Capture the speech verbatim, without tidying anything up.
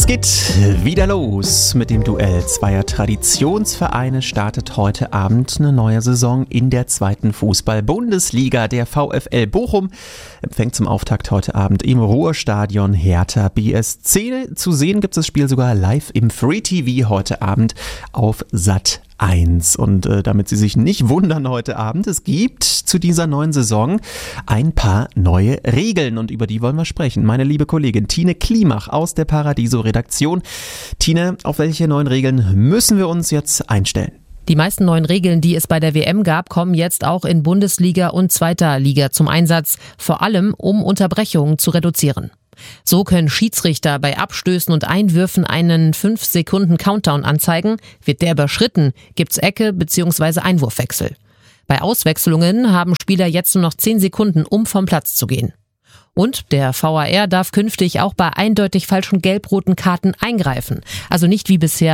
Es geht wieder los mit dem Duell zweier Traditionsvereine. Startet heute Abend eine neue Saison in der zweiten Fußball-Bundesliga. Der VfL Bochum empfängt zum Auftakt heute Abend im Ruhrstadion Hertha B S C. Zu sehen gibt es das Spiel sogar live im Free T V heute Abend auf Sat eins. Und äh, damit Sie sich nicht wundern heute Abend, es gibt zu dieser neuen Saison ein paar neue Regeln und über die wollen wir sprechen. Meine liebe Kollegin Tine Klimach aus der Paradiso-Redaktion. Tine, auf welche neuen Regeln müssen wir uns jetzt einstellen? Die meisten neuen Regeln, die es bei der W M gab, kommen jetzt auch in Bundesliga und zweiter Liga zum Einsatz, vor allem um Unterbrechungen zu reduzieren. So können Schiedsrichter bei Abstößen und Einwürfen einen fünf Sekunden Countdown anzeigen. Wird der überschritten, gibt's Ecke bzw. Einwurfwechsel. Bei Auswechslungen haben Spieler jetzt nur noch zehn Sekunden, um vom Platz zu gehen. Und der V A R darf künftig auch bei eindeutig falschen gelb-roten Karten eingreifen. Also nicht wie bisher